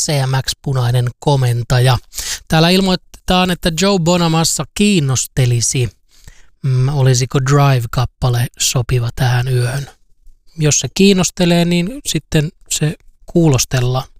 SCMX-punainen komentaja. Täällä ilmoitetaan, että Joe Bonamassa kiinnostelisi, olisiko Drive-kappale sopiva tähän yöhön. Jos se kiinnostelee, niin sitten se kuulostella